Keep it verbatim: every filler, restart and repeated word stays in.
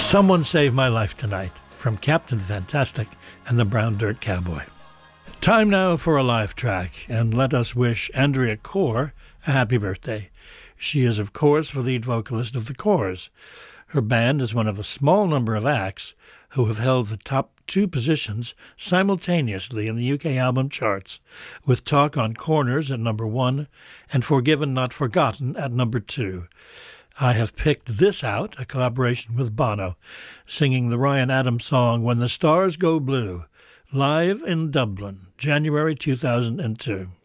Someone Saved My Life Tonight from Captain Fantastic and the Brown Dirt Cowboy. Time now for a live track, and let us wish Andrea Corr a happy birthday. She is, of course, the lead vocalist of The Corrs. Her band is one of a small number of acts who have held the top two positions simultaneously in the U K album charts, with Talk on Corners at number one and Forgiven Not Forgotten at number two. I have picked this out, a collaboration with Bono, singing the Ryan Adams song When the Stars Go Blue, live in Dublin, January two thousand two.